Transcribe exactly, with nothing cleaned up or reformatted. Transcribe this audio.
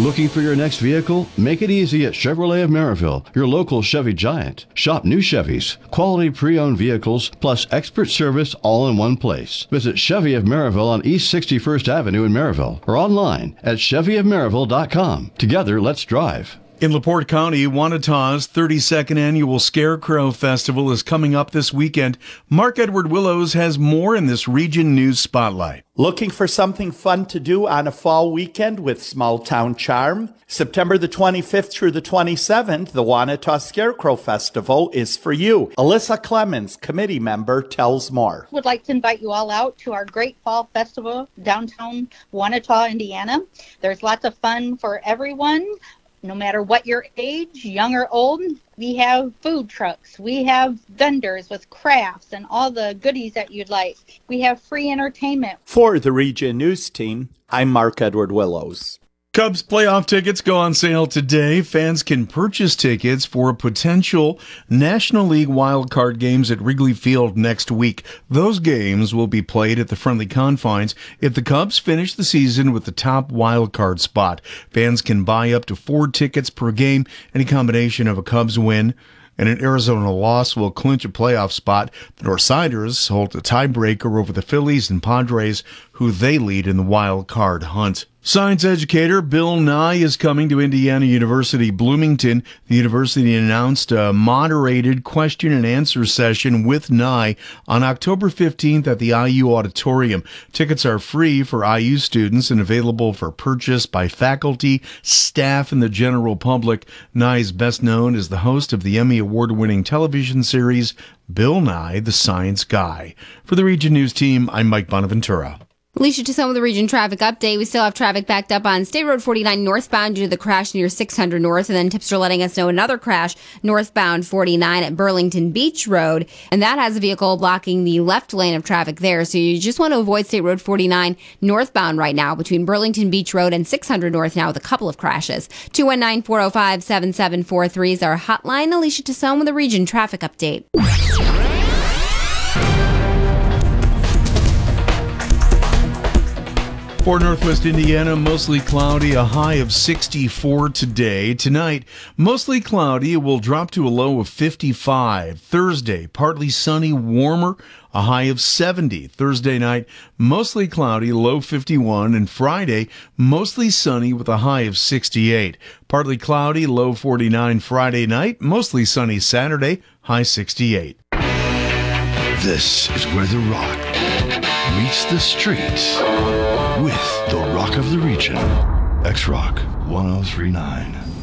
Looking for your next vehicle? Make it easy at Chevrolet of Maryville, your local Chevy giant. Shop new Chevys, quality pre-owned vehicles, plus expert service all in one place. Visit Chevy of Maryville on East sixty-first Avenue in Maryville or online at chevy of maryville dot com. Together, let's drive. In LaPorte County, Wanata's thirty-second Annual Scarecrow Festival is coming up this weekend. Mark Edward Willows has more in this Region News Spotlight. Looking for something fun to do on a fall weekend with small town charm? September the twenty-fifth through the twenty-seventh, the Wanata Scarecrow Festival is for you. Alyssa Clemens, committee member, tells more. Would like to invite you all out to our Great Fall Festival downtown Wanata, Indiana. There's lots of fun for everyone. No matter what your age, young or old, we have food trucks. We have vendors with crafts and all the goodies that you'd like. We have free entertainment. For the Region News Team, I'm Mark Edward Willows. Cubs playoff tickets go on sale today. Fans can purchase tickets for potential National League wildcard games at Wrigley Field next week. Those games will be played at the friendly confines if the Cubs finish the season with the top wildcard spot. Fans can buy up to four tickets per game. Any combination of a Cubs win and an Arizona loss will clinch a playoff spot. The Northsiders hold a tiebreaker over the Phillies and Padres, who they lead in the wild card hunt. Science educator Bill Nye is coming to Indiana University Bloomington. The university announced a moderated question and answer session with Nye on October fifteenth at the I U Auditorium. Tickets are free for I U students and available for purchase by faculty, staff, and the general public. Nye is best known as the host of the Emmy Award-winning television series Bill Nye, the Science Guy. For the Region News Team, I'm Mike Bonaventura. Alicia, to some of the region traffic update. We still have traffic backed up on State Road forty-nine northbound due to the crash near six hundred North. And then tips are letting us know another crash northbound forty-nine at Burlington Beach Road. And that has a vehicle blocking the left lane of traffic there. So you just want to avoid State Road forty-nine northbound right now between Burlington Beach Road and six hundred North now with a couple of crashes. two one nine, four oh five, seven seven four three is our hotline. Alicia Tassone with the region traffic update. For Northwest Indiana, mostly cloudy, a high of sixty-four today. Tonight, mostly cloudy, it will drop to a low of fifty-five. Thursday, partly sunny, warmer, a high of seventy. Thursday night, mostly cloudy, low fifty-one. And Friday, mostly sunny with a high of sixty-eight. Partly cloudy, low forty-nine Friday night, mostly sunny Saturday, high sixty-eight. This is where the rock meets the streets with the rock of the region. X-Rock one oh three point nine.